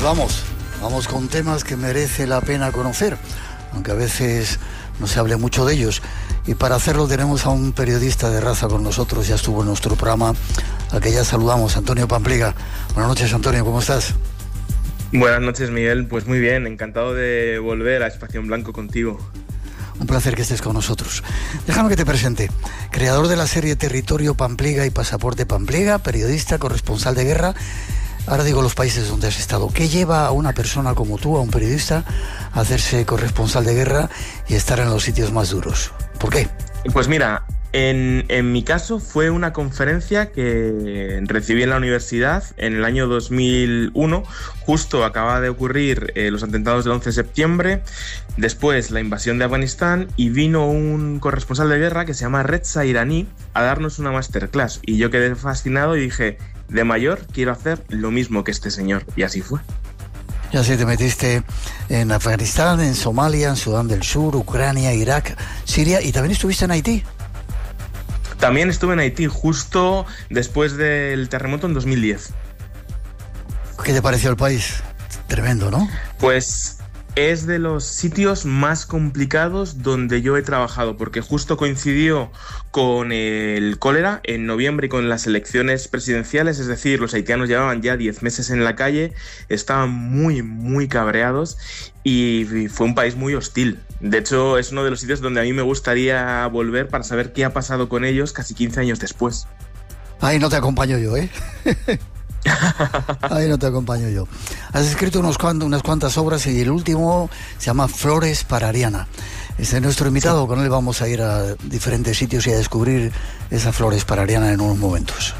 Vamos con temas que merece la pena conocer, aunque a veces no se hable mucho de ellos. Y para hacerlo tenemos a un periodista de raza con nosotros, ya estuvo en nuestro programa, al que ya saludamos, Antonio Pampliga. Buenas noches, Antonio, ¿cómo estás? Buenas noches, Miguel. Pues muy bien, encantado de volver a Espacio en Blanco contigo. Un placer que estés con nosotros. Déjame que te presente. Creador de la serie Territorio Pampliga y Pasaporte Pampliga, periodista, corresponsal de guerra. Ahora digo los países donde has estado. ¿Qué lleva a una persona como tú, a un periodista, a hacerse corresponsal de guerra y estar en los sitios más duros? ¿Por qué? Pues mira, en mi caso fue una conferencia que recibí en la universidad en el año 2001. Justo acaba de ocurrir los atentados del 11 de septiembre, después la invasión de Afganistán, y vino un corresponsal de guerra que se llama Reza Iraní a darnos una masterclass. Y yo quedé fascinado y dije, de mayor quiero hacer lo mismo que este señor. Y así fue. Ya sé, te metiste en Afganistán, en Somalia, en Sudán del Sur, Ucrania, Irak, Siria, y también estuviste en Haití. También estuve en Haití justo después del terremoto en 2010. ¿Qué te pareció el país? Tremendo, ¿no? Pues es de los sitios más complicados donde yo he trabajado, porque justo coincidió con el cólera en noviembre y con las elecciones presidenciales, es decir, los haitianos llevaban ya 10 meses en la calle, estaban muy cabreados y fue un país muy hostil. De hecho, es uno de los sitios donde a mí me gustaría volver para saber qué ha pasado con ellos casi 15 años después. Ahí no te acompaño yo, ¿eh? Ahí no te acompaño yo. Has escrito unas cuantas obras y el último se llama Flores para Ariana. Este es nuestro invitado, sí. Con él vamos a ir a diferentes sitios y a descubrir esas flores para Ariana en unos momentos.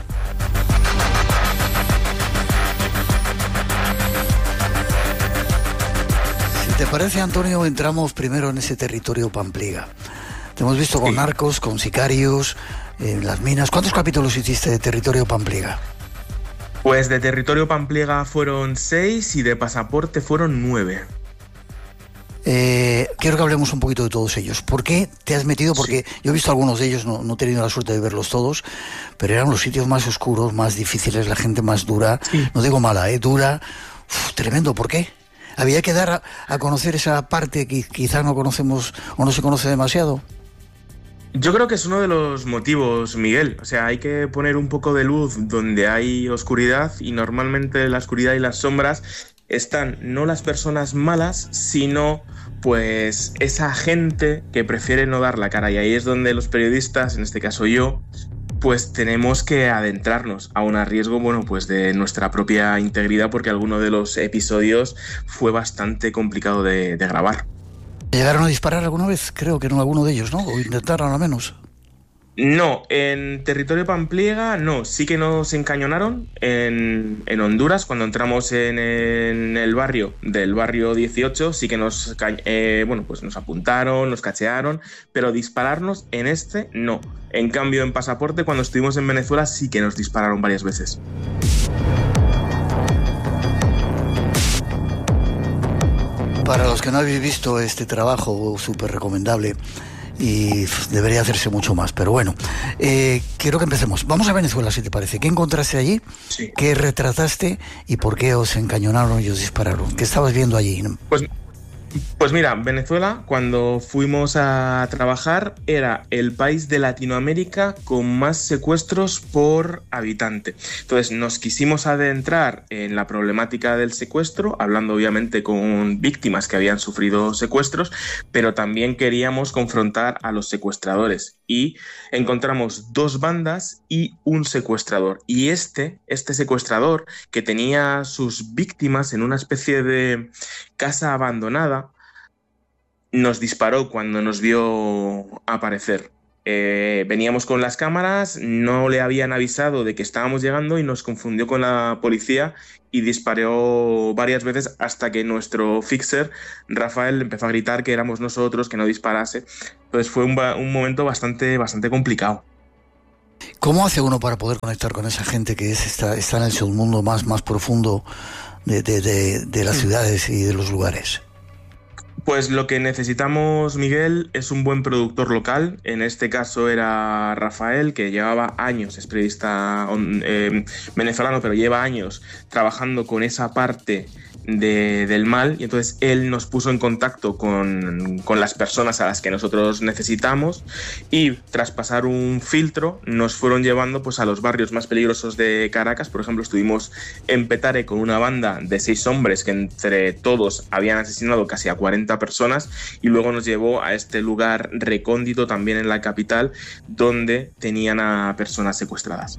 Si te parece, Antonio, entramos primero en ese territorio Pampliga. Te hemos visto con narcos, con sicarios, en las minas. ¿Cuántos capítulos hiciste de territorio Pampliga? Pues de Territorio Pampliega fueron 6 y de Pasaporte fueron 9. Quiero que hablemos un poquito de todos ellos. ¿Por qué te has metido? Porque yo he visto algunos de ellos, no he tenido la suerte de verlos todos, pero eran los sitios más oscuros, más difíciles, la gente más dura. Sí. No digo mala, dura. Tremendo. ¿Por qué? ¿Había que dar a conocer esa parte que quizá no conocemos o no se conoce demasiado? Yo creo que es uno de los motivos, Miguel. O sea, hay que poner un poco de luz donde hay oscuridad, y normalmente la oscuridad y las sombras están no las personas malas, sino pues esa gente que prefiere no dar la cara. Y ahí es donde los periodistas, en este caso yo, pues tenemos que adentrarnos a un riesgo, bueno, pues de nuestra propia integridad, porque alguno de los episodios fue bastante complicado de grabar. ¿Llegaron a disparar alguna vez? Creo que no, alguno de ellos, ¿no? O intentaron al menos. No, en Territorio Pampliega no, sí que nos encañonaron en Honduras cuando entramos en el barrio del barrio 18, sí que nos apuntaron, nos cachearon, pero dispararnos en este no. En cambio, en Pasaporte, cuando estuvimos en Venezuela, sí que nos dispararon varias veces. Para los que no habéis visto este trabajo, súper recomendable, y debería hacerse mucho más, pero bueno, quiero que empecemos. Vamos a Venezuela, si te parece. ¿Qué encontraste allí? Sí. ¿Qué retrataste? ¿Y por qué os encañonaron y os dispararon? ¿Qué estabas viendo allí? Pues mira, Venezuela, cuando fuimos a trabajar, era el país de Latinoamérica con más secuestros por habitante. Entonces nos quisimos adentrar en la problemática del secuestro, hablando obviamente con víctimas que habían sufrido secuestros, pero también queríamos confrontar a los secuestradores. Y encontramos 2 bandas y un secuestrador. Y este secuestrador, que tenía sus víctimas en una especie de casa abandonada, nos disparó cuando nos vio aparecer. Veníamos con las cámaras, no le habían avisado de que estábamos llegando y nos confundió con la policía y disparó varias veces hasta que nuestro fixer, Rafael, empezó a gritar que éramos nosotros, que no disparase. Entonces fue un momento bastante complicado. ¿Cómo hace uno para poder conectar con esa gente que está en el submundo más profundo de las ciudades y de los lugares? Pues lo que necesitamos, Miguel, es un buen productor local. En este caso era Rafael, que llevaba años, es periodista venezolano, pero lleva años trabajando con esa parte del mal, y entonces él nos puso en contacto con las personas a las que nosotros necesitamos, y tras pasar un filtro nos fueron llevando pues a los barrios más peligrosos de Caracas. Por ejemplo, estuvimos en Petare con una banda de 6 hombres que entre todos habían asesinado casi a 40 personas, y luego nos llevó a este lugar recóndito también en la capital donde tenían a personas secuestradas.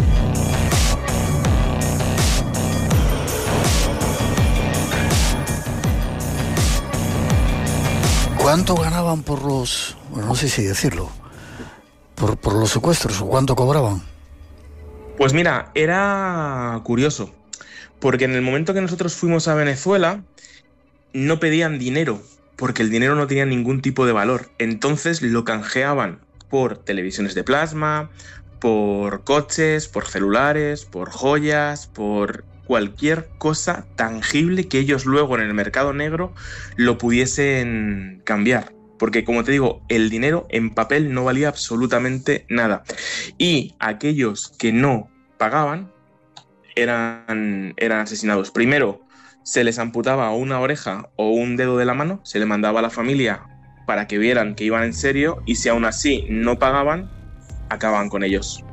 ¿Cuánto ganaban por los, bueno, no sé si decirlo, por los secuestros, o cuánto cobraban? Pues mira, era curioso, porque en el momento que nosotros fuimos a Venezuela no pedían dinero, porque el dinero no tenía ningún tipo de valor. Entonces lo canjeaban por televisiones de plasma, por coches, por celulares, por joyas, por cualquier cosa tangible que ellos luego en el mercado negro lo pudiesen cambiar. Porque, como te digo, el dinero en papel no valía absolutamente nada. Y aquellos que no pagaban eran asesinados. Primero se les amputaba una oreja o un dedo de la mano, se le mandaba a la familia para que vieran que iban en serio, y si aún así no pagaban, acababan con ellos.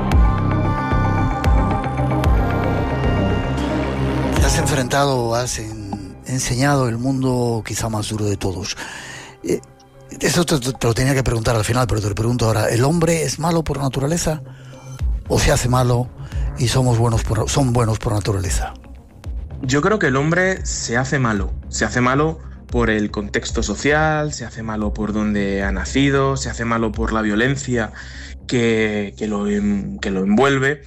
Has enfrentado, has enseñado el mundo quizá más duro de todos. Eso te lo tenía que preguntar al final, pero te lo pregunto ahora. ¿El hombre es malo por naturaleza o se hace malo y son buenos por naturaleza? Yo creo que el hombre se hace malo por el contexto social, se hace malo por donde ha nacido, se hace malo por la violencia que lo envuelve,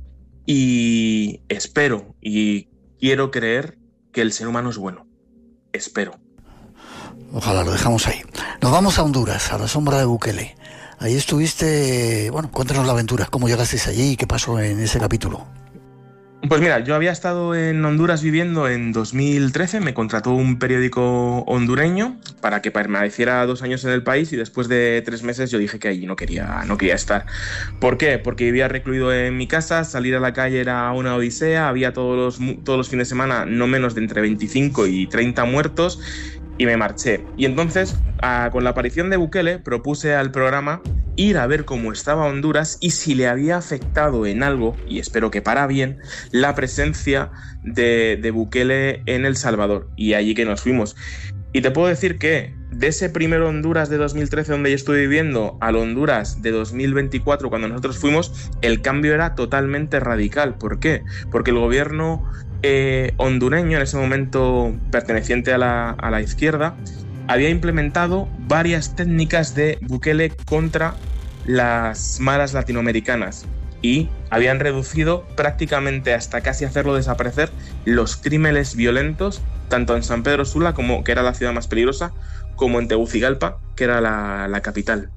y espero y quiero creer que el ser humano es bueno. Espero. Ojalá, lo dejamos ahí. Nos vamos a Honduras, a la sombra de Bukele. Ahí estuviste, bueno, cuéntanos la aventura, cómo llegasteis allí y qué pasó en ese capítulo. Pues mira, yo había estado en Honduras viviendo en 2013, me contrató un periódico hondureño para que permaneciera 2 años en el país, y después de 3 meses yo dije que allí no quería estar. ¿Por qué? Porque vivía recluido en mi casa, salir a la calle era una odisea, había todos los fines de semana no menos de entre 25 y 30 muertos, y me marché. Y entonces, con la aparición de Bukele, propuse al programa ir a ver cómo estaba Honduras y si le había afectado en algo, y espero que para bien, la presencia de Bukele en El Salvador. Y allí que nos fuimos. Y te puedo decir que de ese primer Honduras de 2013 donde yo estuve viviendo al Honduras de 2024 cuando nosotros fuimos, el cambio era totalmente radical. ¿Por qué? Porque el gobierno hondureño, en ese momento perteneciente a la izquierda, había implementado varias técnicas de Bukele contra las maras latinoamericanas, y habían reducido prácticamente hasta casi hacerlo desaparecer los crímenes violentos, tanto en San Pedro Sula, que era la ciudad más peligrosa, como en Tegucigalpa, que era la capital.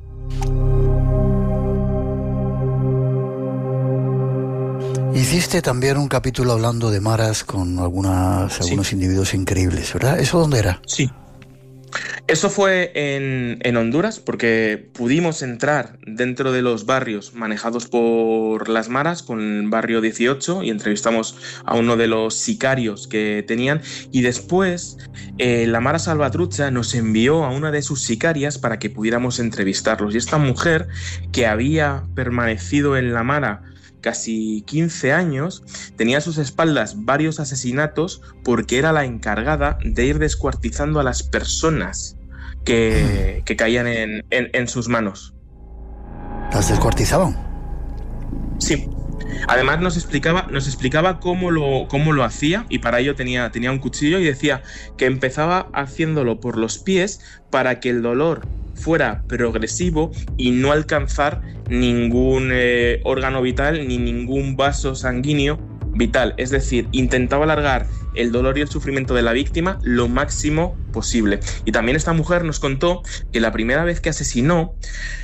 Hiciste también un capítulo hablando de maras con algunos individuos increíbles, ¿verdad? ¿Eso dónde era? Sí. Eso fue en Honduras, porque pudimos entrar dentro de los barrios manejados por las maras, con el barrio 18, y entrevistamos a uno de los sicarios que tenían, y después la Mara Salvatrucha nos envió a una de sus sicarias para que pudiéramos entrevistarlos. Y esta mujer, que había permanecido en la Mara casi 15 años, tenía a sus espaldas varios asesinatos porque era la encargada de ir descuartizando a las personas que caían en sus manos. ¿Las descuartizaban? Sí. Además nos explicaba cómo lo hacía, y para ello tenía un cuchillo, y decía que empezaba haciéndolo por los pies para que el dolor fuera progresivo y no alcanzar ningún órgano vital ni ningún vaso sanguíneo vital. Es decir, intentaba alargar el dolor y el sufrimiento de la víctima lo máximo posible. Y también esta mujer nos contó que la primera vez que asesinó,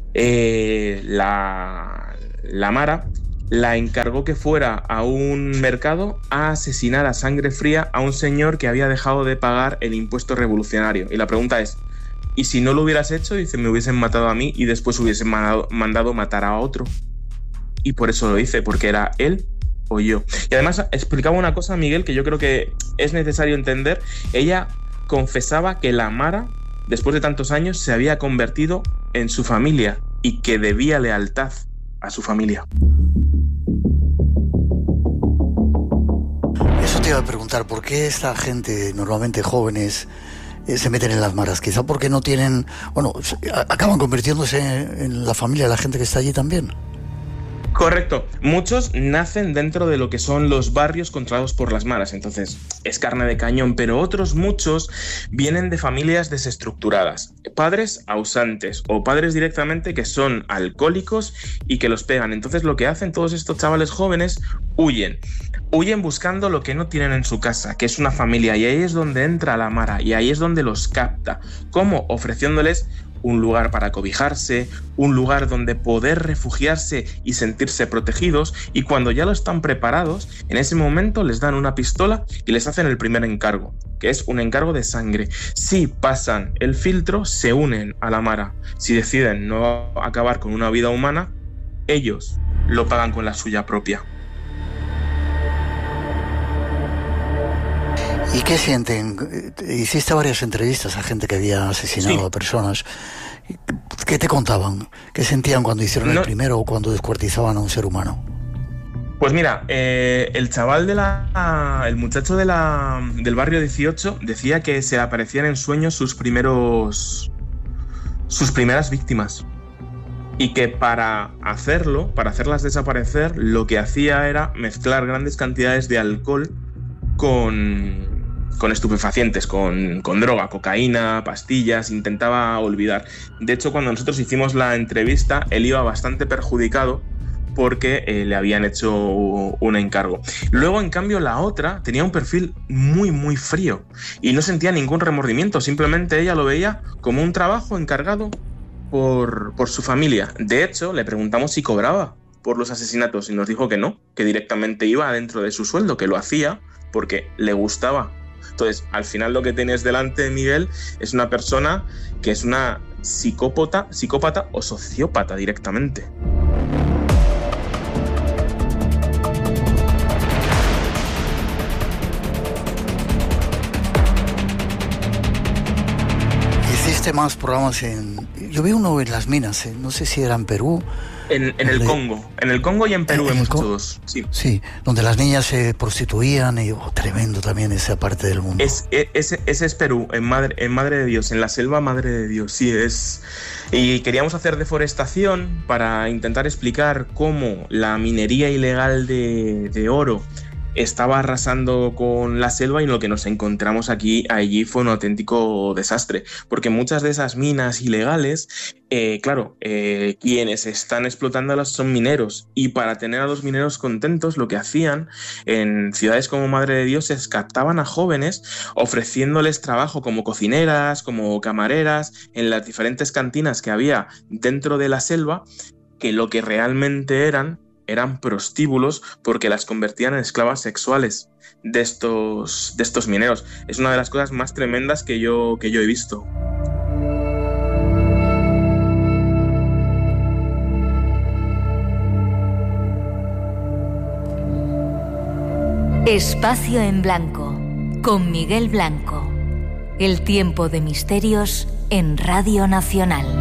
la Mara la encargó que fuera a un mercado a asesinar a sangre fría a un señor que había dejado de pagar el impuesto revolucionario. Y la pregunta es, ¿y si no lo hubieras hecho? Dice, me hubiesen matado a mí y después hubiesen mandado matar a otro. Y por eso lo hice, porque era él oyó. Y además explicaba una cosa, Miguel, que yo creo que es necesario entender. Ella confesaba que la Mara, después de tantos años, se había convertido en su familia y que debía lealtad a su familia. Eso te iba a preguntar, ¿por qué esta gente, normalmente jóvenes, se meten en las maras? Quizá porque no tienen... Bueno, acaban convirtiéndose en la familia de la gente que está allí también. Correcto. Muchos nacen dentro de lo que son los barrios controlados por las maras, entonces es carne de cañón, pero otros muchos vienen de familias desestructuradas, padres ausantes o padres directamente que son alcohólicos y que los pegan. Entonces lo que hacen todos estos chavales jóvenes, huyen buscando lo que no tienen en su casa, que es una familia, y ahí es donde entra la Mara y ahí es donde los capta. ¿Cómo? Ofreciéndoles un lugar para cobijarse, un lugar donde poder refugiarse y sentirse protegidos, y cuando ya lo están preparados, en ese momento les dan una pistola y les hacen el primer encargo, que es un encargo de sangre. Si pasan el filtro, se unen a la Mara. Si deciden no acabar con una vida humana, ellos lo pagan con la suya propia. ¿Y qué sienten? Hiciste varias entrevistas a gente que había asesinado a personas. ¿Qué te contaban? ¿Qué sentían cuando hicieron el primero o cuando descuartizaban a un ser humano? Pues mira, el chaval el muchacho del barrio 18 decía que se le aparecían en sueños sus primeras víctimas. Y que para hacerlas desaparecer, lo que hacía era mezclar grandes cantidades de alcohol con estupefacientes, con droga, cocaína, pastillas, intentaba olvidar. De hecho, cuando nosotros hicimos la entrevista, él iba bastante perjudicado porque le habían hecho un encargo. Luego, en cambio, la otra tenía un perfil muy, muy frío y no sentía ningún remordimiento, simplemente ella lo veía como un trabajo encargado por su familia. De hecho, le preguntamos si cobraba por los asesinatos y nos dijo que no, que directamente iba dentro de su sueldo, que lo hacía porque le gustaba. Entonces, al final lo que tienes delante, Miguel, es una persona que es una psicópata o sociópata directamente. Hiciste más programas yo vi uno en las minas, no sé si era en Perú. En el Congo y en Perú hemos hecho dos. Sí, donde las niñas se prostituían y tremendo también esa parte del mundo. Ese es Perú, en Madre de Dios, en la selva Madre de Dios, sí es. Y queríamos hacer deforestación para intentar explicar cómo la minería ilegal de oro estaba arrasando con la selva, y lo que nos encontramos allí fue un auténtico desastre, porque muchas de esas minas ilegales, quienes están explotándolas son mineros, y para tener a los mineros contentos, lo que hacían en ciudades como Madre de Dios es captaban a jóvenes ofreciéndoles trabajo como cocineras, como camareras, en las diferentes cantinas que había dentro de la selva, que lo que realmente eran prostíbulos, porque las convertían en esclavas sexuales de estos mineros. Es una de las cosas más tremendas que yo he visto. Espacio en Blanco, con Miguel Blanco. El tiempo de misterios en Radio Nacional.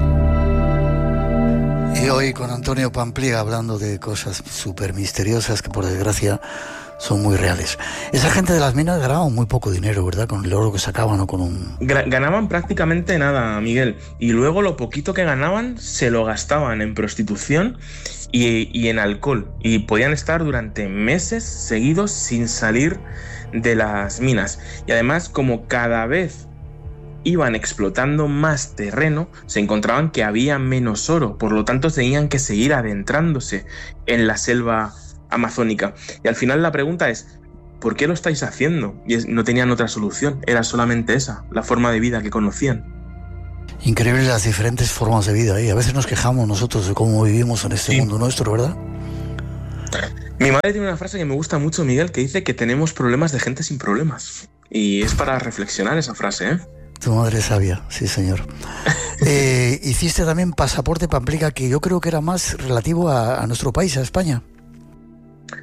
Y hoy con Antonio Pampliega hablando de cosas súper misteriosas que por desgracia son muy reales. Esa gente de las minas ganaba muy poco dinero, ¿verdad? Con el oro que sacaban o con un... Ganaban prácticamente nada, Miguel. Y luego lo poquito que ganaban se lo gastaban en prostitución y en alcohol. Y podían estar durante meses seguidos sin salir de las minas. Y además, como cada vez iban explotando más terreno, se encontraban que había menos oro, por lo tanto tenían que seguir adentrándose en la selva amazónica. Y al final la pregunta es, ¿por qué lo estáis haciendo? Y no tenían otra solución, era solamente esa, la forma de vida que conocían. Increíble las diferentes formas de vida, ¿eh? A veces nos quejamos nosotros de cómo vivimos en este mundo nuestro, ¿verdad? Mi madre tiene una frase que me gusta mucho, Miguel, que dice que tenemos problemas de gente sin problemas. Y es para reflexionar esa frase, ¿eh? Tu madre es sabia, sí señor. Hiciste también Pasaporte Pampliega, que yo creo que era más relativo a nuestro país, a España.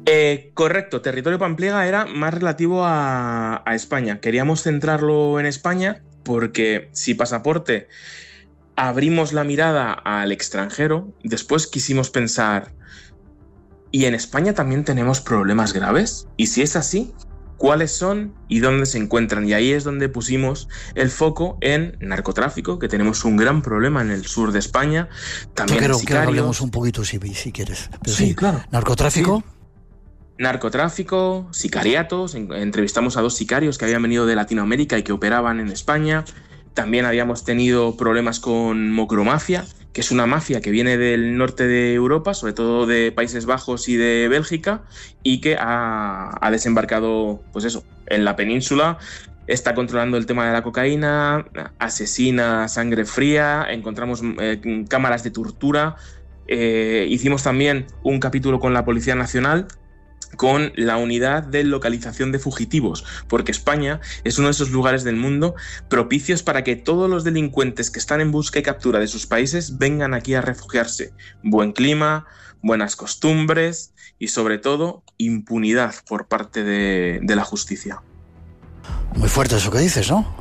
Correcto, territorio Pampliega era más relativo a España. Queríamos centrarlo en España porque si pasaporte abrimos la mirada al extranjero, después quisimos pensar, ¿y en España también tenemos problemas graves? Y si es así, ¿cuáles son y dónde se encuentran? Y ahí es donde pusimos el foco en narcotráfico, que tenemos un gran problema en el sur de España. También yo sicarios. Quiero que hablemos un poquito si quieres. Pero sí, claro. ¿Narcotráfico? Sí. Narcotráfico, sicariatos, entrevistamos a 2 sicarios que habían venido de Latinoamérica y que operaban en España. También habíamos tenido problemas con mocromafia, que es una mafia que viene del norte de Europa, sobre todo de Países Bajos y de Bélgica, y que ha desembarcado, pues eso, en la península. Está controlando el tema de la cocaína, asesina a sangre fría, encontramos cámaras de tortura. Hicimos también un capítulo con la Policía Nacional, con la unidad de localización de fugitivos, porque España es uno de esos lugares del mundo propicios para que todos los delincuentes que están en busca y captura de sus países vengan aquí a refugiarse. Buen clima, buenas costumbres y sobre todo impunidad por parte de la justicia. Muy fuerte eso que dices, ¿no?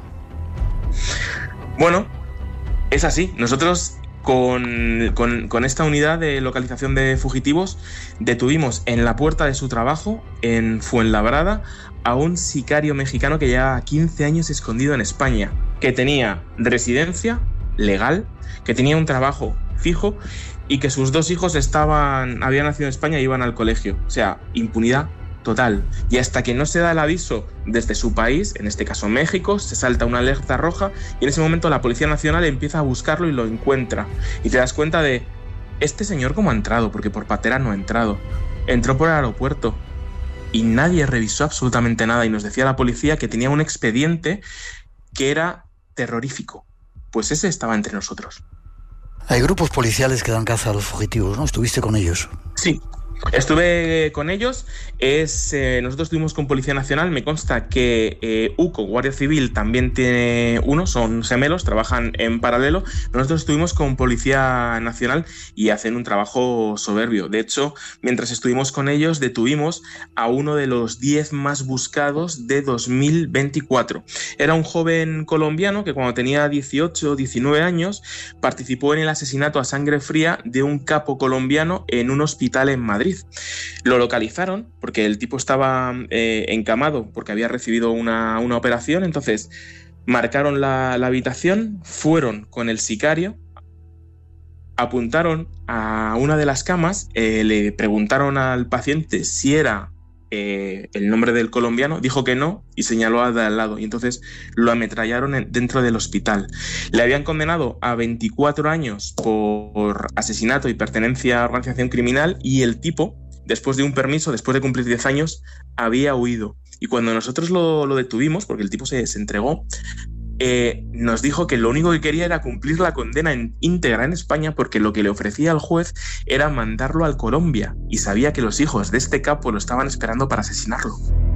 Bueno, es así. Nosotros con esta unidad de localización de fugitivos detuvimos en la puerta de su trabajo, en Fuenlabrada, a un sicario mexicano que llevaba 15 años escondido en España, que tenía residencia legal, que tenía un trabajo fijo y que sus 2 hijos habían nacido en España y iban al colegio. O sea, impunidad total. Y hasta que no se da el aviso desde su país, en este caso México, se salta una alerta roja y en ese momento la Policía Nacional empieza a buscarlo y lo encuentra. Y te das cuenta de, ¿este señor cómo ha entrado? Porque por patera no ha entrado. Entró por el aeropuerto y nadie revisó absolutamente nada y nos decía la policía que tenía un expediente que era terrorífico. Pues ese estaba entre nosotros. Hay grupos policiales que dan caza a los fugitivos, ¿no? ¿Estuviste con ellos? Sí. Estuve con ellos, nosotros estuvimos con Policía Nacional, me consta que UCO, Guardia Civil, también tiene uno, son gemelos, trabajan en paralelo. Nosotros estuvimos con Policía Nacional y hacen un trabajo soberbio. De hecho, mientras estuvimos con ellos, detuvimos a uno de los 10 más buscados de 2024. Era un joven colombiano que cuando tenía 18 o 19 años participó en el asesinato a sangre fría de un capo colombiano en un hospital en Madrid. Lo localizaron porque el tipo estaba encamado porque había recibido una operación. Entonces marcaron la habitación, fueron con el sicario, apuntaron a una de las camas, le preguntaron al paciente si era el nombre del colombiano, dijo que no y señaló al de al lado y entonces lo ametrallaron dentro del hospital. Le habían condenado a 24 años por asesinato y pertenencia a organización criminal y el tipo, después de un permiso, después de cumplir 10 años, había huido. Y cuando nosotros lo detuvimos, porque el tipo se entregó, nos dijo que lo único que quería era cumplir la condena íntegra en España porque lo que le ofrecía al juez era mandarlo a Colombia y sabía que los hijos de este capo lo estaban esperando para asesinarlo.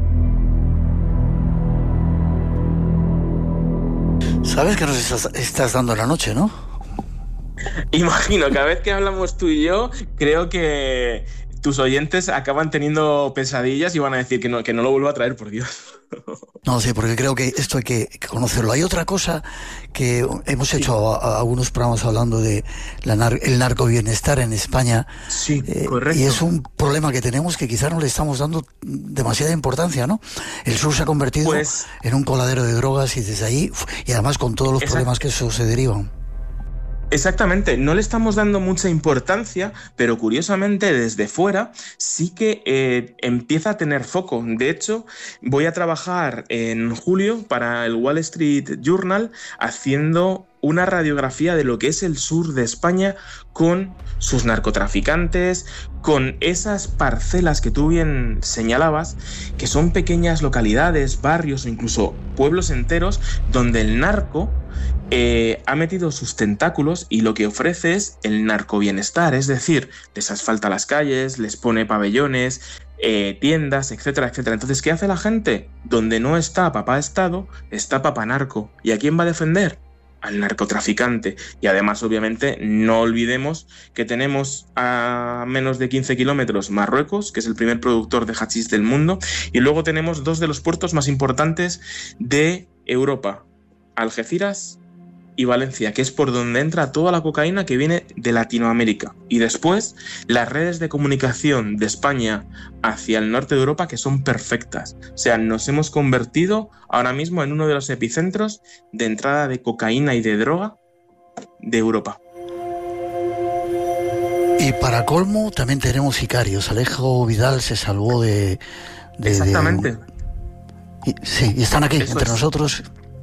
Sabes que nos estás dando la noche, ¿no? Imagino, cada vez que hablamos tú y yo, creo que tus oyentes acaban teniendo pesadillas y van a decir que no lo vuelvo a traer, por Dios. No, sí, porque creo que esto hay que conocerlo. Hay otra cosa que hemos hecho algunos programas hablando de el narcobienestar en España. Sí, correcto. Y es un problema que tenemos que quizás no le estamos dando demasiada importancia, ¿no? El sur se ha convertido en un coladero de drogas y desde ahí, y además con todos los problemas que eso se derivan. Exactamente, no le estamos dando mucha importancia, pero curiosamente desde fuera sí que empieza a tener foco. De hecho, voy a trabajar en julio para el Wall Street Journal haciendo una radiografía de lo que es el sur de España con sus narcotraficantes, con esas parcelas que tú bien señalabas, que son pequeñas localidades, barrios o incluso pueblos enteros donde el narco ha metido sus tentáculos y lo que ofrece es el narcobienestar, es decir, les asfalta las calles, les pone pabellones, tiendas, etcétera, etcétera. Entonces, ¿qué hace la gente? Donde no está papá Estado, está papá narco. ¿Y a quién va a defender? al narcotraficante. Y además, obviamente, no olvidemos que tenemos a menos de 15 kilómetros Marruecos, que es el primer productor de hachís del mundo, y luego tenemos dos de los puertos más importantes de Europa, Algeciras y Valencia, que es por donde entra toda la cocaína que viene de Latinoamérica. Y después, las redes de comunicación de España hacia el norte de Europa, que son perfectas. O sea, nos hemos convertido ahora mismo en uno de los epicentros de entrada de cocaína y de droga de Europa. Y para colmo, también tenemos sicarios. Alejo Vidal se salvó de Exactamente. Sí, y están aquí, Eso entre es. nosotros.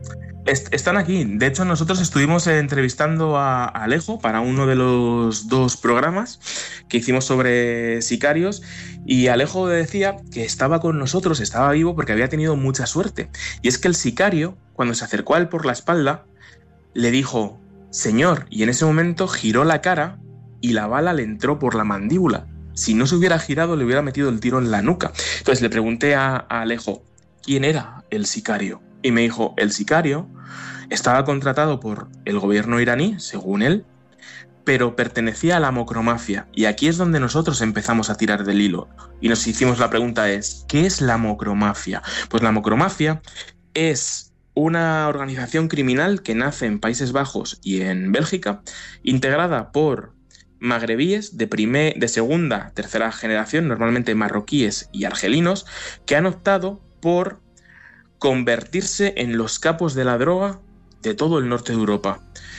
Están aquí. De hecho, nosotros estuvimos entrevistando a Alejo para uno de los dos programas que hicimos sobre sicarios, y Alejo decía que estaba con nosotros, estaba vivo porque había tenido mucha suerte. Y es que el sicario, cuando se acercó a él por la espalda, le dijo: «Señor», y en ese momento giró la cara y la bala le entró por la mandíbula. Si no se hubiera girado, le hubiera metido el tiro en la nuca. Entonces le pregunté a Alejo quién era el sicario. Y me dijo, el sicario estaba contratado por el gobierno iraní, según él, pero pertenecía a la mocromafia. Y aquí es donde nosotros empezamos a tirar del hilo. Y nos hicimos la pregunta ¿qué es la mocromafia? Pues la mocromafia es una organización criminal que nace en Países Bajos y en Bélgica, integrada por magrebíes de segunda, tercera generación, normalmente marroquíes y argelinos, que han optado por convertirse en los capos de la droga de todo el norte de Europa.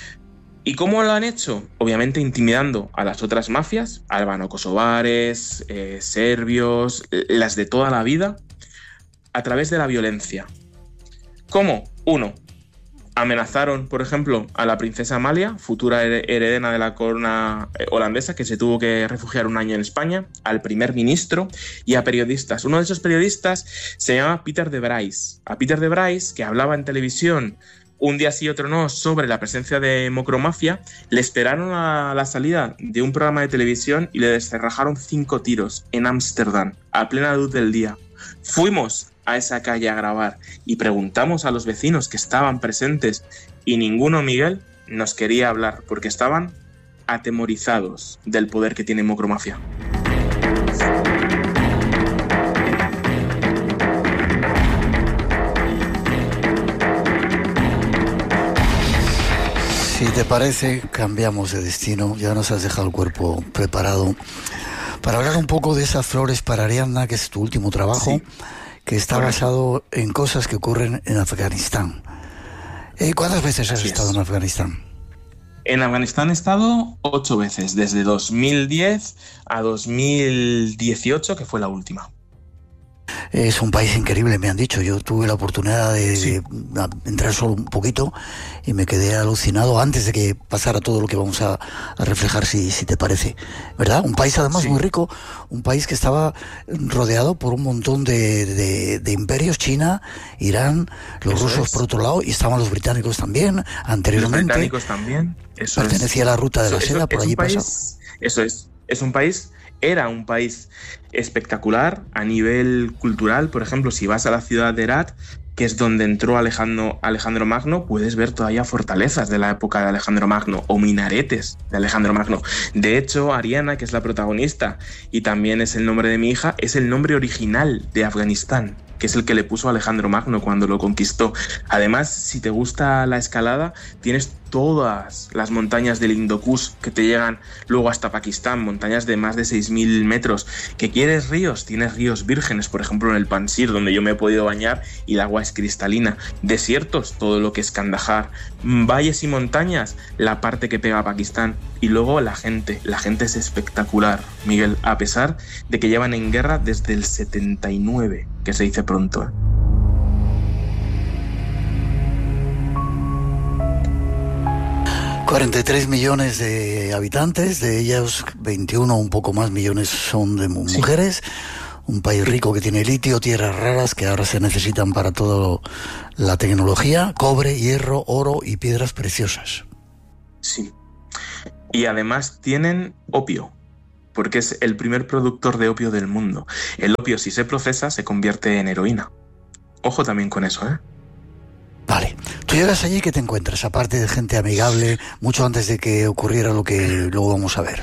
¿Y cómo lo han hecho? Obviamente intimidando a las otras mafias, albano-kosovares, serbios, las de toda la vida, a través de la violencia. ¿Cómo? 1. Amenazaron, por ejemplo, a la princesa Amalia, futura heredera de la corona holandesa, que se tuvo que refugiar un año en España, al primer ministro y a periodistas. Uno de esos periodistas se llama Peter de Vries. A Peter de Vries, que hablaba en televisión un día sí y otro no sobre la presencia de mocromafia, le esperaron a la salida de un programa de televisión y le descerrajaron 5 tiros en Ámsterdam, a plena luz del día. Fuimos a esa calle a grabar y preguntamos a los vecinos que estaban presentes y ninguno, Miguel, nos quería hablar porque estaban atemorizados del poder que tiene mocromafia. Si te parece, cambiamos de destino. Ya nos has dejado el cuerpo preparado para hablar un poco de esas flores para Ariadna, que es tu último trabajo. Sí. Que está basado en cosas que ocurren en Afganistán. ¿Cuántas veces has estado en Afganistán? En Afganistán he estado 8 veces, desde 2010 a 2018, que fue la última. Es un país increíble, me han dicho. Yo tuve la oportunidad de entrar solo un poquito y me quedé alucinado antes de que pasara todo lo que vamos a reflejar, si te parece. ¿Verdad? Un país además muy rico, un país que estaba rodeado por un montón de imperios, China, Irán, los rusos por otro lado, y estaban los británicos también, anteriormente. Los británicos también. Pertenecía a la ruta de la seda, por allí pasa. Eso es un país... Era un país espectacular a nivel cultural. Por ejemplo, si vas a la ciudad de Herat, que es donde entró Alejandro Magno, puedes ver todavía fortalezas de la época de Alejandro Magno o minaretes de Alejandro Magno. De hecho, Ariana, que es la protagonista y también es el nombre de mi hija, es el nombre original de Afganistán, que es el que le puso Alejandro Magno cuando lo conquistó. Además, si te gusta la escalada, tienes todas las montañas del Indo Kush que te llegan luego hasta Pakistán, montañas de más de 6.000 metros. ¿Que quieres ríos? Tienes ríos vírgenes, por ejemplo en el Panjshir, donde yo me he podido bañar y el agua es cristalina. Desiertos, todo lo que es Kandahar. Valles y montañas, la parte que pega a Pakistán. Y luego la gente es espectacular, Miguel, a pesar de que llevan en guerra desde el 79, que se dice pronto. 43 millones de habitantes, de ellos 21 un poco más millones son de mujeres. Un país rico que tiene litio, tierras raras que ahora se necesitan para toda la tecnología, cobre, hierro, oro y piedras preciosas. Sí. Y además tienen opio, porque es el primer productor de opio del mundo. El opio, si se procesa, se convierte en heroína. Ojo también con eso, ¿eh? Vale. Tú Tú llegas allí, ¿qué te encuentras? Aparte de gente amigable, mucho antes de que ocurriera lo que luego vamos a ver.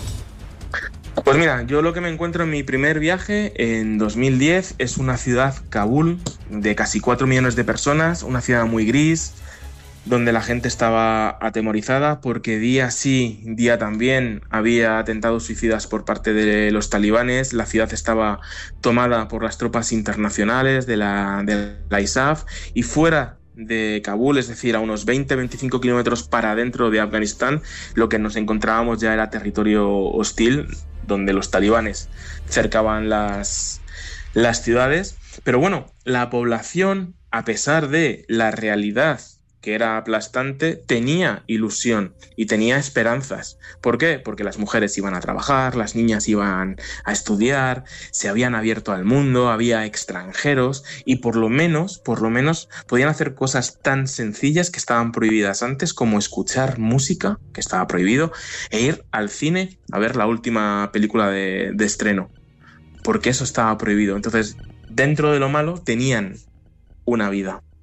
Pues mira, yo lo que me encuentro en mi primer viaje en 2010 es una ciudad, Kabul, de casi 4 millones de personas, una ciudad muy gris, donde la gente estaba atemorizada porque día sí, día también había atentados suicidas por parte de los talibanes. La ciudad estaba tomada por las tropas internacionales de la ISAF, y fuera de Kabul, es decir, a unos 20-25 kilómetros para adentro de Afganistán, lo que nos encontrábamos ya era territorio hostil, donde los talibanes cercaban las ciudades. Pero bueno, la población, a pesar de la realidad que era aplastante, tenía ilusión y tenía esperanzas. ¿Por qué? Porque las mujeres iban a trabajar, las niñas iban a estudiar, se habían abierto al mundo, había extranjeros, y por lo menos podían hacer cosas tan sencillas que estaban prohibidas antes, como escuchar música, que estaba prohibido, e ir al cine a ver la última película de estreno, porque eso estaba prohibido. Entonces, dentro de lo malo, tenían una vida.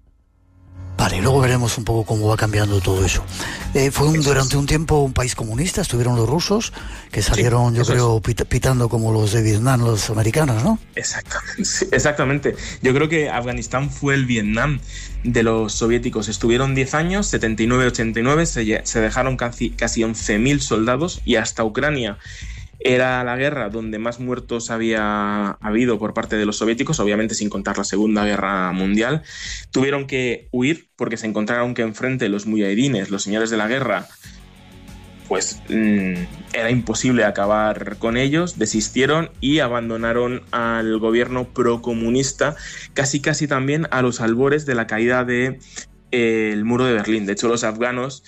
Vale, luego veremos un poco cómo va cambiando todo eso. Fue durante un tiempo un país comunista, estuvieron los rusos, que salieron, sí, yo creo, pitando como los de Vietnam, los americanos, ¿no? Exactamente. Yo creo que Afganistán fue el Vietnam de los soviéticos. Estuvieron 10 años, 79-89, se dejaron casi 11.000 soldados, y hasta Ucrania era la guerra donde más muertos había habido por parte de los soviéticos, obviamente sin contar la Segunda Guerra Mundial. Tuvieron que huir porque se encontraron que enfrente los mujahidines, los señores de la guerra, pues era imposible acabar con ellos, desistieron y abandonaron al gobierno procomunista, casi también a los albores de la caída del muro de Berlín. De hecho, los afganos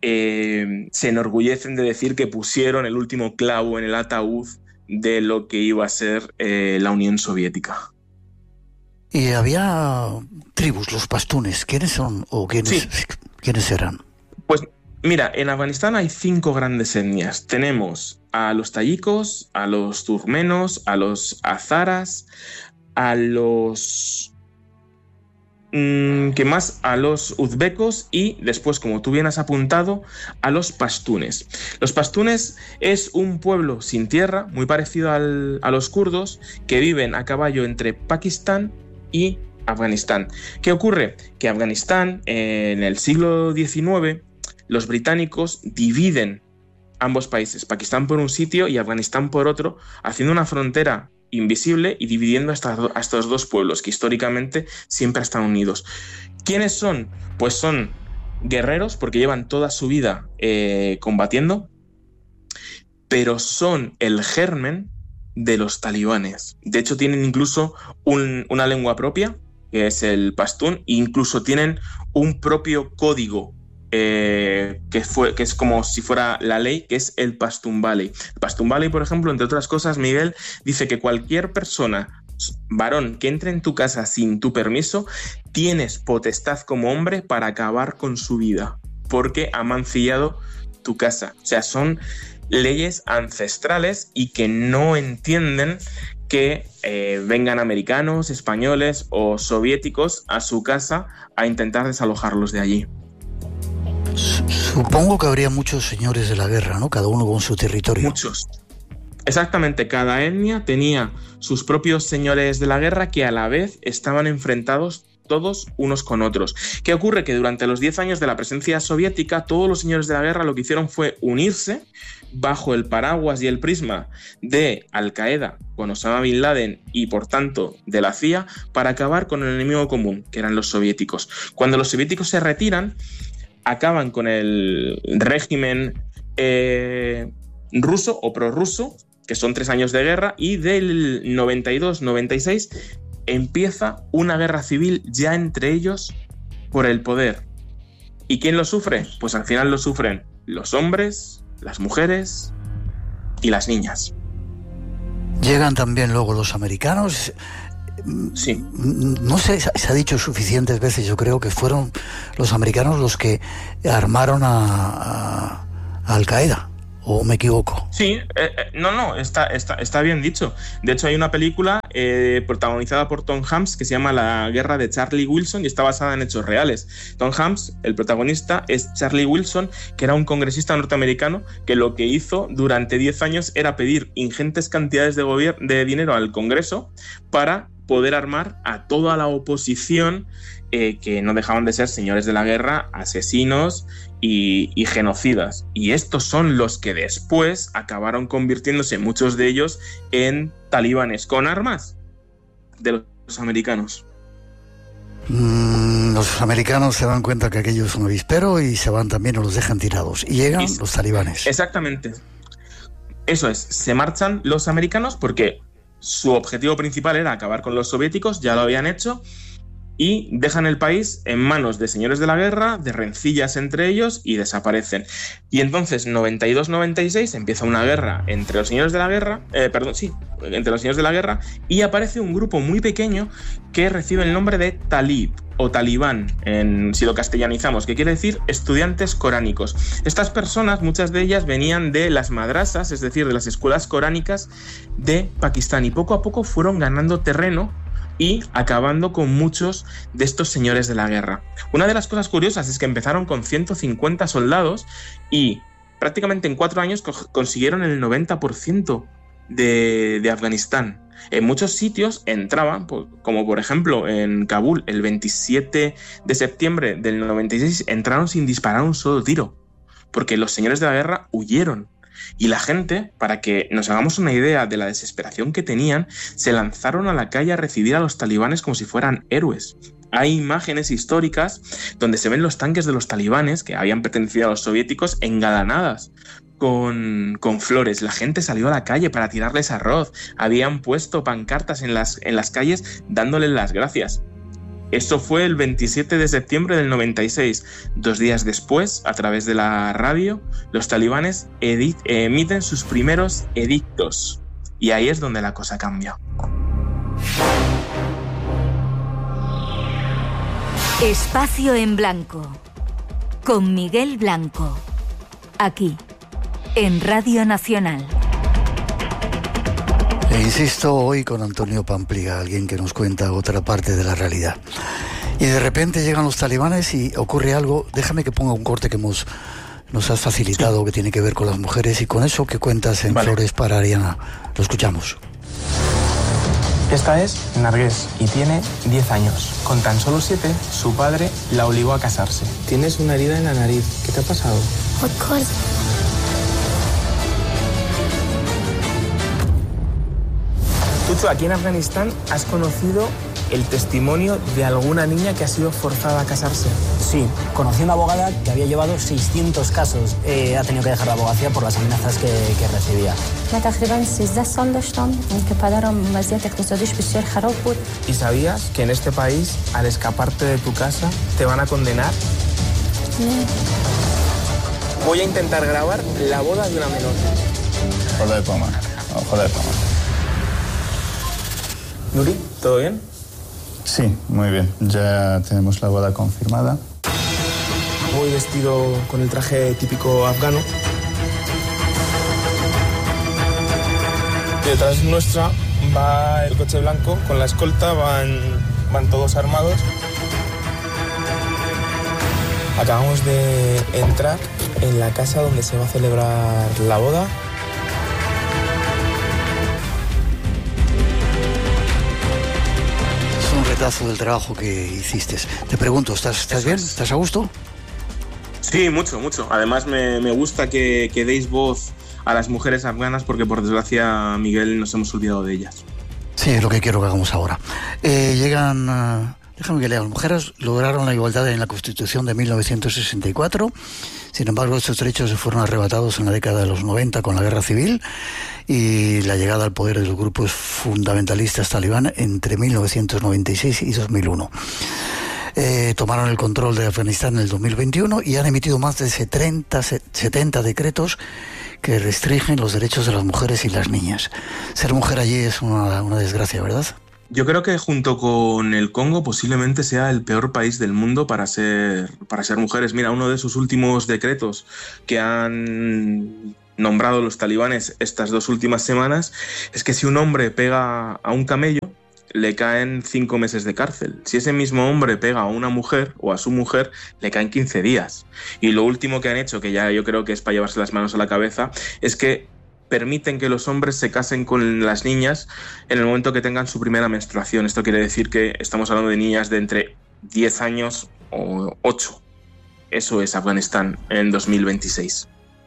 se enorgullecen de decir que pusieron el último clavo en el ataúd de lo que iba a ser la Unión Soviética. Y había tribus, los pastunes. ¿Quiénes son o quiénes eran? Pues mira, en Afganistán hay 5 grandes etnias. Tenemos a los tayikos, a los turkmenos, a los hazaras, a los a los uzbecos, y después, como tú bien has apuntado, a los pastunes. Los pastunes es un pueblo sin tierra, muy parecido a los kurdos, que viven a caballo entre Pakistán y Afganistán. ¿Qué ocurre? Que Afganistán, en el siglo XIX, los británicos dividen ambos países, Pakistán por un sitio y Afganistán por otro, haciendo una frontera invisible y dividiendo a estos dos pueblos que históricamente siempre están unidos. ¿Quiénes son? Pues son guerreros, porque llevan toda su vida combatiendo, pero son el germen de los talibanes. De hecho, tienen incluso una lengua propia, que es el pastún, e incluso tienen un propio código que es como si fuera la ley, que es el Pashtun Valley. El Pashtun Valley, por ejemplo, entre otras cosas, Miguel, dice que cualquier persona, varón, que entre en tu casa sin tu permiso, tienes potestad como hombre para acabar con su vida, porque ha mancillado tu casa. O sea, son leyes ancestrales y que no entienden que vengan americanos, españoles o soviéticos a su casa a intentar desalojarlos de allí. Supongo que habría muchos señores de la guerra, ¿no? Cada uno con su territorio. Muchos. Exactamente, cada etnia tenía sus propios señores de la guerra que a la vez estaban enfrentados todos unos con otros. ¿Qué ocurre? Que durante los 10 años de la presencia soviética, todos los señores de la guerra lo que hicieron fue unirse bajo el paraguas y el prisma de Al-Qaeda con Osama Bin Laden y, por tanto, de la CIA, para acabar con el enemigo común, que eran los soviéticos. Cuando los soviéticos se retiran, acaban con el régimen ruso o prorruso, que son 3 años de guerra, y del 92-96 empieza una guerra civil ya entre ellos por el poder. ¿Y quién lo sufre? Pues al final lo sufren los hombres, las mujeres y las niñas. Llegan también luego los americanos. Sí. No sé, se ha dicho suficientes veces, yo creo que fueron los americanos los que armaron a Al-Qaeda. ¿O me equivoco? Sí, no, está bien dicho. De hecho, hay una película protagonizada por Tom Hanks que se llama La guerra de Charlie Wilson y está basada en hechos reales. Tom Hanks, el protagonista, es Charlie Wilson, que era un congresista norteamericano que lo que hizo durante 10 años era pedir ingentes cantidades de dinero al Congreso para poder armar a toda la oposición, que no dejaban de ser señores de la guerra, asesinos y genocidas. Y estos son los que después acabaron convirtiéndose, muchos de ellos, en talibanes con armas de los americanos. Los americanos se dan cuenta que aquello es un avispero y se van también o los dejan tirados. Y llegan los talibanes. Exactamente. Eso es, se marchan los americanos porque su objetivo principal era acabar con los soviéticos, ya lo habían hecho, y dejan el país en manos de señores de la guerra, de rencillas entre ellos, y desaparecen. Y entonces, 92-96, empieza una guerra entre los señores de la guerra, entre los señores de la guerra, y aparece un grupo muy pequeño que recibe el nombre de Talib, o talibán, si lo castellanizamos, que quiere decir estudiantes coránicos. Estas personas, muchas de ellas venían de las madrasas, es decir, de las escuelas coránicas de Pakistán, y poco a poco fueron ganando terreno y acabando con muchos de estos señores de la guerra. Una de las cosas curiosas es que empezaron con 150 soldados y prácticamente en 4 años consiguieron el 90% de Afganistán. En muchos sitios entraban, como por ejemplo en Kabul, el 27 de septiembre del 96, entraron sin disparar un solo tiro, porque los señores de la guerra huyeron. Y la gente, para que nos hagamos una idea de la desesperación que tenían, se lanzaron a la calle a recibir a los talibanes como si fueran héroes. Hay imágenes históricas donde se ven los tanques de los talibanes, que habían pertenecido a los soviéticos, engalanadas con flores. La gente salió a la calle para tirarles arroz. Habían puesto pancartas en las calles dándoles las gracias. Esto fue el 27 de septiembre del 96. 2 días después, a través de la radio, los talibanes emiten sus primeros edictos. Y ahí es donde la cosa cambia. Espacio en Blanco, con Miguel Blanco, aquí, en Radio Nacional. E insisto, hoy con Antonio Pampliga, alguien que nos cuenta otra parte de la realidad. Y de repente llegan los talibanes y ocurre algo. Déjame que ponga un corte que nos has facilitado, que tiene que ver con las mujeres y con eso que cuentas en Flores para Ariana. Lo escuchamos. Esta es Nargués y tiene 10 años. Con tan solo 7, su padre la obligó a casarse. Tienes una herida en la nariz. ¿Qué te ha pasado? Tucho, aquí en Afganistán has conocido el testimonio de alguna niña que ha sido forzada a casarse. Sí, conocí una abogada que había llevado 600 casos. Ha tenido que dejar la abogacía por las amenazas que recibía. ¿Y sabías que en este país, al escaparte de tu casa, te van a condenar? Voy a intentar grabar la boda de una menor. Joder, Poma. Joder, Poma. Nuri, ¿todo bien? Sí, muy bien. Ya tenemos la boda confirmada. Voy vestido con el traje típico afgano. Detrás nuestra va el coche blanco con la escolta, van todos armados. Acabamos de entrar en la casa donde se va a celebrar la boda. Del trabajo que hiciste. Te pregunto, ¿estás bien? ¿Estás a gusto? Sí, mucho. Además me gusta que deis voz a las mujeres afganas porque por desgracia, Miguel, nos hemos olvidado de ellas. Sí, es lo que quiero que hagamos ahora. Déjame que lea. Las mujeres lograron la igualdad en la Constitución de 1964. Sin embargo, estos derechos se fueron arrebatados en la década de los 90 con la guerra civil y la llegada al poder de los grupos fundamentalistas talibán entre 1996 y 2001. Tomaron el control de Afganistán en el 2021 y han emitido más de 70 decretos que restringen los derechos de las mujeres y las niñas. Ser mujer allí es una desgracia, ¿verdad? Yo creo que junto con el Congo posiblemente sea el peor país del mundo para ser mujeres. Mira, uno de sus últimos decretos que han nombrado los talibanes estas 2 últimas semanas es que si un hombre pega a un camello, le caen 5 meses de cárcel. Si ese mismo hombre pega a una mujer o a su mujer, le caen 15 días. Y lo último que han hecho, que ya yo creo que es para llevarse las manos a la cabeza, es que permiten que los hombres se casen con las niñas en el momento que tengan su primera menstruación. Esto quiere decir que estamos hablando de niñas de entre 10 años o 8. Eso es Afganistán en 2026.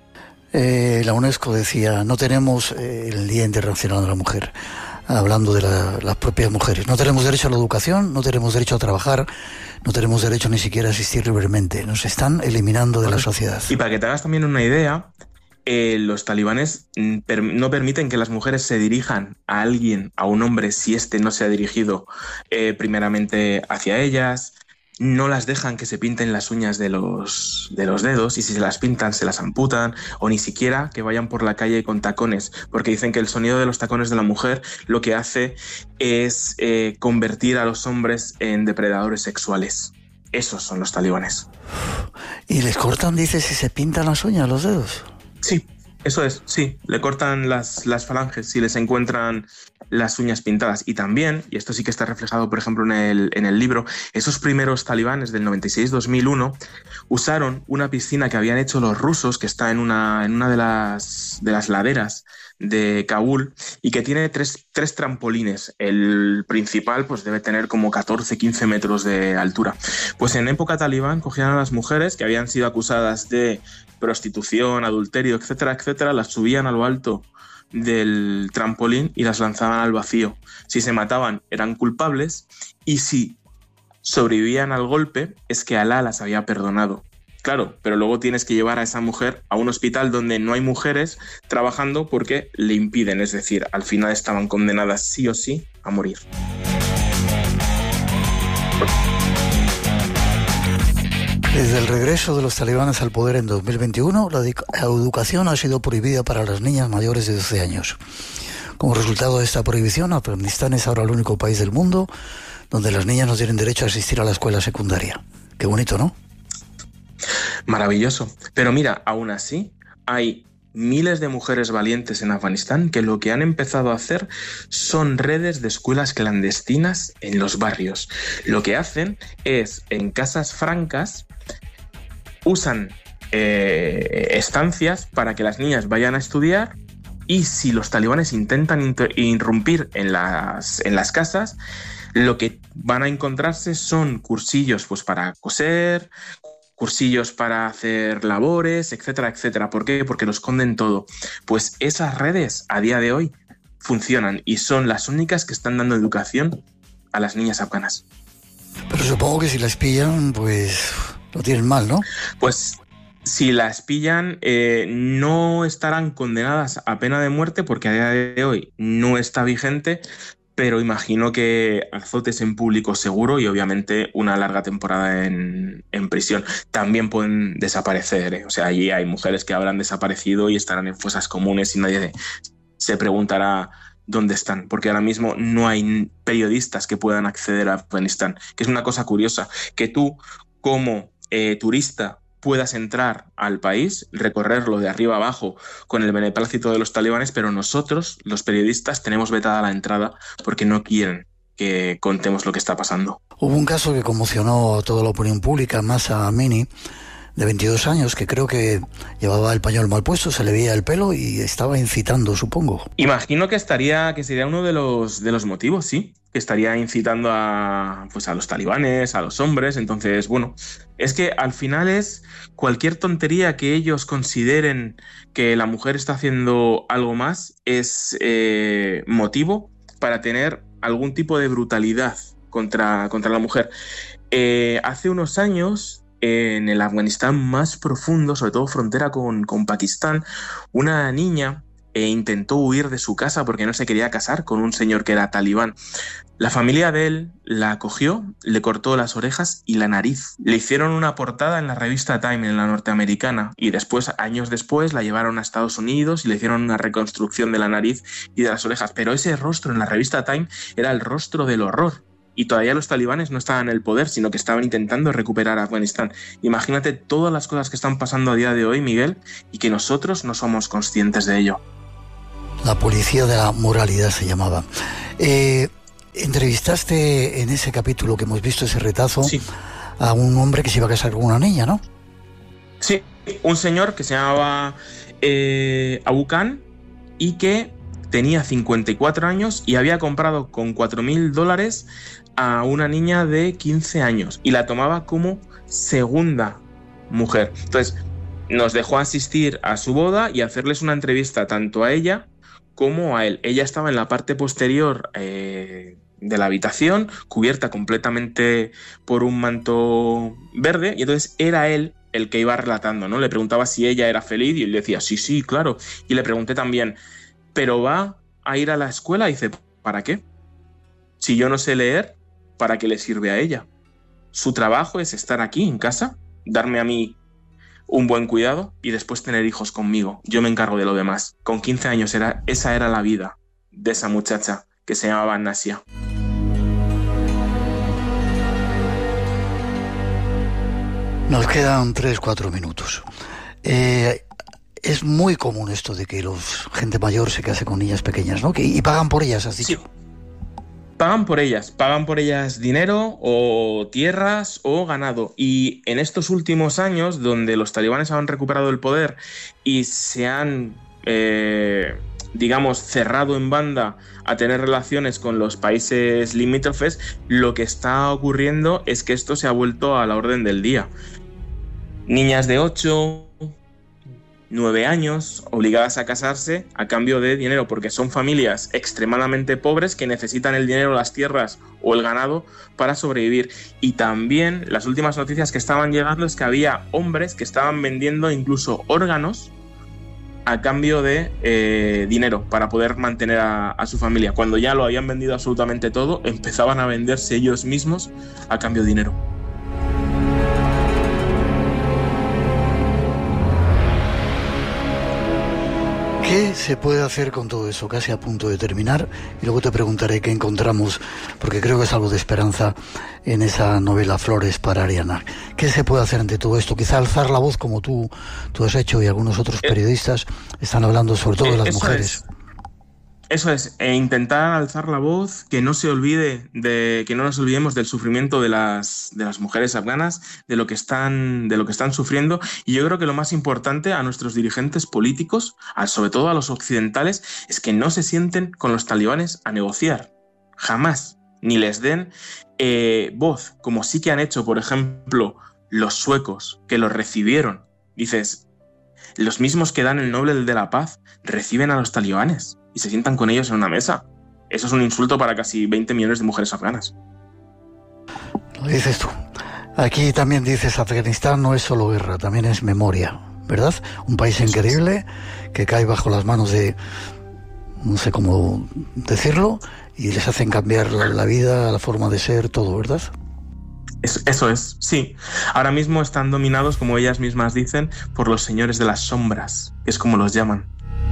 La UNESCO decía, no tenemos el Día Internacional de la Mujer, hablando de las propias mujeres. No tenemos derecho a la educación, no tenemos derecho a trabajar, no tenemos derecho ni siquiera a asistir libremente. Nos están eliminando de la sociedad. Y para que te hagas también una idea, los talibanes no permiten que las mujeres se dirijan a alguien, a un hombre, si éste no se ha dirigido primeramente hacia ellas. No las dejan que se pinten las uñas de los dedos, y si se las pintan se las amputan, o ni siquiera que vayan por la calle con tacones, porque dicen que el sonido de los tacones de la mujer lo que hace es convertir a los hombres en depredadores sexuales. Esos son los talibanes. ¿Y les cortan, dices, si se pintan las uñas, los dedos? Sí, eso es, sí. Le cortan las falanges si les encuentran las uñas pintadas. Y también, y esto sí que está reflejado, por ejemplo, en el libro, esos primeros talibanes del 96-2001 usaron una piscina que habían hecho los rusos, que está en una de las laderas de Kabul, y que tiene tres trampolines. El principal pues debe tener como 14-15 metros de altura. Pues en época talibán cogían a las mujeres que habían sido acusadas de prostitución, adulterio, etcétera, etcétera, las subían a lo alto del trampolín y las lanzaban al vacío. Si se mataban eran culpables, y si sobrevivían al golpe es que Alá las había perdonado. Claro, pero luego tienes que llevar a esa mujer a un hospital donde no hay mujeres trabajando porque le impiden, es decir, al final estaban condenadas sí o sí a morir. Desde el regreso de los talibanes al poder en 2021, la educación ha sido prohibida para las niñas mayores de 12 años. Como resultado de esta prohibición, Afganistán es ahora el único país del mundo donde las niñas no tienen derecho a asistir a la escuela secundaria. Qué bonito, ¿no? Maravilloso. Pero mira, aún así, hay miles de mujeres valientes en Afganistán que lo que han empezado a hacer son redes de escuelas clandestinas en los barrios. Lo que hacen es, en casas francas, usan estancias para que las niñas vayan a estudiar, y si los talibanes intentan irrumpir en las casas, lo que van a encontrarse son cursillos pues para coser, cursillos para hacer labores, etcétera, etcétera. ¿Por qué? Porque lo esconden todo. Pues esas redes a día de hoy funcionan y son las únicas que están dando educación a las niñas afganas. Pero supongo que si las pillan, pues lo tienen mal, ¿no? Pues si las pillan, no estarán condenadas a pena de muerte, porque a día de hoy no está vigente, pero imagino que azotes en público seguro y obviamente una larga temporada en prisión. También pueden desaparecer, ¿eh? O sea, allí hay mujeres que habrán desaparecido y estarán en fosas comunes y nadie se preguntará dónde están, porque ahora mismo no hay periodistas que puedan acceder a Afganistán, que es una cosa curiosa, que tú como turista puedas entrar al país, recorrerlo de arriba abajo con el beneplácito de los talibanes, pero nosotros, los periodistas, tenemos vetada la entrada porque no quieren que contemos lo que está pasando. Hubo un caso que conmocionó a toda la opinión pública, Mahsa Amini, de 22 años, que creo que llevaba el pañuelo mal puesto, se le veía el pelo y estaba incitando, supongo. Imagino que sería uno de los motivos, sí, que estaría incitando a los talibanes, a los hombres. Entonces, bueno, es que al final es cualquier tontería que ellos consideren que la mujer está haciendo algo más, es motivo para tener algún tipo de brutalidad contra la mujer. Hace unos años, en el Afganistán más profundo, sobre todo frontera con Pakistán, una niña intentó huir de su casa porque no se quería casar con un señor que era talibán. La familia de él la acogió, le cortó las orejas y la nariz. Le hicieron una portada en la revista Time, en la norteamericana, y después, años después, la llevaron a Estados Unidos y le hicieron una reconstrucción de la nariz y de las orejas. Pero ese rostro en la revista Time era el rostro del horror. y todavía los talibanes no estaban en el poder, sino que estaban intentando recuperar Afganistán. Imagínate todas las cosas que están pasando a día de hoy, Miguel, y que nosotros no somos conscientes de ello. La policía de la moralidad se llamaba. Entrevistaste en ese capítulo que hemos visto, ese retazo, sí, a un hombre que se iba a casar con una niña, ¿no? Sí, un señor que se llamaba Abu Khan y que tenía 54 años y había comprado con $4.000 a una niña de 15 años y la tomaba como segunda mujer. Entonces, nos dejó asistir a su boda y hacerles una entrevista tanto a ella como a él. Ella estaba en la parte posterior de la habitación, cubierta completamente por un manto verde, y entonces era él el que iba relatando, ¿no? Le preguntaba si ella era feliz y él decía, sí, claro. Y le pregunté también, ¿pero va a ir a la escuela? Y dice, ¿para qué? Si yo no sé leer, ¿para qué le sirve a ella? Su trabajo es estar aquí en casa, darme a mí un buen cuidado y después tener hijos conmigo. Yo me encargo de lo demás. Con 15 años esa era la vida de esa muchacha que se llamaba Nasia. Nos quedan 3-4 minutos. Es muy común esto de que gente mayor se case con niñas pequeñas, ¿no? Y pagan por ellas, has dicho. Sí. Pagan por ellas dinero o tierras o ganado. Y en estos últimos años, donde los talibanes han recuperado el poder y se han, cerrado en banda a tener relaciones con los países limítrofes, lo que está ocurriendo es que esto se ha vuelto a la orden del día. Niñas de 8, 9 años obligadas a casarse a cambio de dinero, porque son familias extremadamente pobres que necesitan el dinero, las tierras o el ganado para sobrevivir. Y también las últimas noticias que estaban llegando es que había hombres que estaban vendiendo incluso órganos a cambio de dinero para poder mantener a su familia. Cuando ya lo habían vendido absolutamente todo, empezaban a venderse ellos mismos a cambio de dinero. ¿Qué se puede hacer con todo eso? Casi a punto de terminar, y luego te preguntaré qué encontramos, porque creo que es algo de esperanza en esa novela Flores para Ariana. ¿Qué se puede hacer ante todo esto? Quizá alzar la voz, como tú has hecho, y algunos otros periodistas están hablando sobre todo de las mujeres. Eso es, intentar alzar la voz, que no nos olvidemos del sufrimiento de las mujeres afganas, de lo que están sufriendo. Y yo creo que lo más importante a nuestros dirigentes políticos, sobre todo a los occidentales, es que no se sienten con los talibanes a negociar, jamás, ni les den voz, como sí que han hecho, por ejemplo, los suecos, que los recibieron. Dices, los mismos que dan el Nobel de la Paz reciben a los talibanes y se sientan con ellos en una mesa. Eso es un insulto para casi 20 millones de mujeres afganas. Lo dices tú. Aquí también dices, Afganistán no es solo guerra, también es memoria, ¿verdad? Un país increíble que cae bajo las manos de, no sé cómo decirlo, y les hacen cambiar la vida, la forma de ser, todo, ¿verdad? Eso es, sí. Ahora mismo están dominados, como ellas mismas dicen, por los señores de las sombras, que es como los llaman.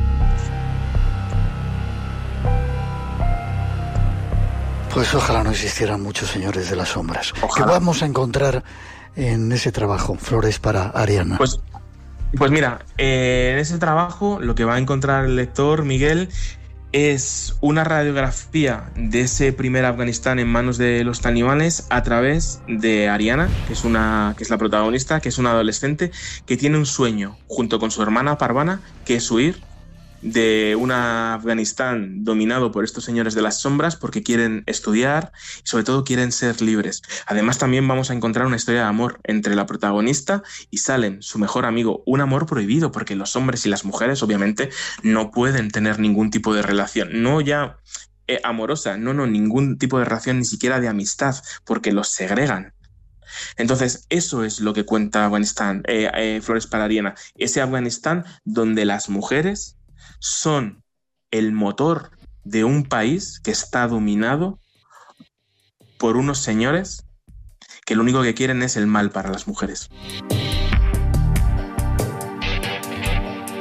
Pues ojalá no existieran muchos señores de las sombras. Ojalá. ¿Qué vamos a encontrar en ese trabajo, Flores para Ariana? Pues mira, en ese trabajo lo que va a encontrar el lector, Miguel, es una radiografía de ese primer Afganistán en manos de los talibanes a través de Ariana, que es la protagonista, que es una adolescente que tiene un sueño junto con su hermana Parvana, que es huir de un Afganistán dominado por estos señores de las sombras, porque quieren estudiar y sobre todo quieren ser libres. Además también vamos a encontrar una historia de amor entre la protagonista y Salem, su mejor amigo, un amor prohibido, porque los hombres y las mujeres obviamente no pueden tener ningún tipo de relación, no ya amorosa, no, ningún tipo de relación, ni siquiera de amistad, porque los segregan. Entonces, eso es lo que cuenta Afganistán, Flores para Ariana, ese Afganistán donde las mujeres son el motor de un país que está dominado por unos señores que lo único que quieren es el mal para las mujeres.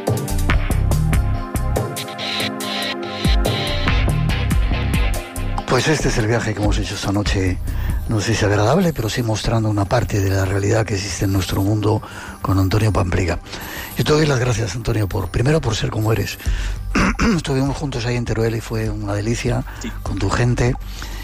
Pues Pues este es el viaje que hemos hecho esta noche, no sé si agradable, pero sí mostrando una parte de la realidad que existe en nuestro mundo con Antonio Pampliga. Yo te doy las gracias, Antonio, primero por ser como eres. Estuvimos juntos ahí en Teruel y fue una delicia, sí, con tu gente.